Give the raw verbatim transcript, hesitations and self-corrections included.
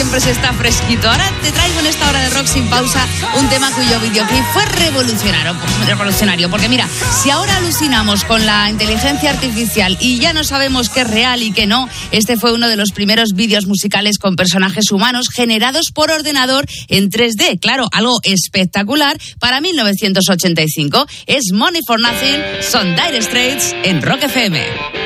Siempre se está fresquito. Ahora te traigo en esta hora de rock sin pausa un tema cuyo videoclip fue revolucionario, revolucionario. Porque mira, si ahora alucinamos con la inteligencia artificial y ya no sabemos qué es real y qué no, este fue uno de los primeros vídeos musicales con personajes humanos generados por ordenador en tres D. Claro, algo espectacular para mil novecientos ochenta y cinco. Es Money for Nothing, son Dire Straits en Rock F M.